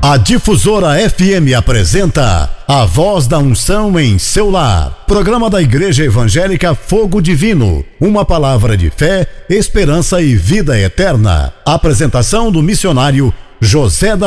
A Difusora FM apresenta A Voz da Unção em seu lar. Programa da Igreja Evangélica Fogo Divino. Uma palavra de fé, esperança e vida eterna. Apresentação do missionário José da